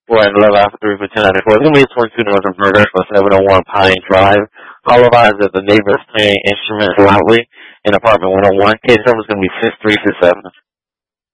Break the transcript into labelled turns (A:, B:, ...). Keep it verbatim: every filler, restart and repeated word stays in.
A: Right, eleven after three for ten ninety-four. It's going to be twenty-two Northern Burger for seven oh one Pine Drive. All advised that the neighbors playing instruments loudly in apartment one oh one. Case number is going to be six three six seven.